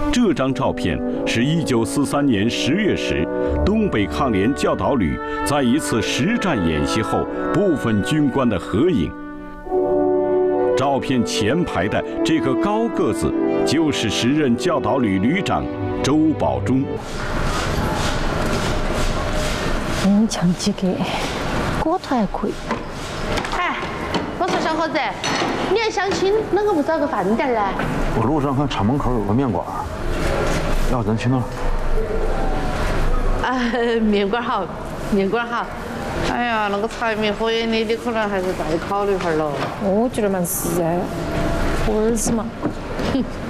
这张照片是1943年10月时，东北抗联教导旅在一次实战演习后部分军官的合影。照片前排的这个高个子，就是时任教导旅旅长周保中。 强几个，个头还可以。 哎，我说小伙子，你要相亲，啷个不找个饭店呢？ 我路上看厂门口有个面馆，要人去那儿。 面馆好，面馆好。哎呀，那个柴米油盐的，你可能还是再考虑会儿喽。 我觉得蛮是哎，我儿子嘛。 哼。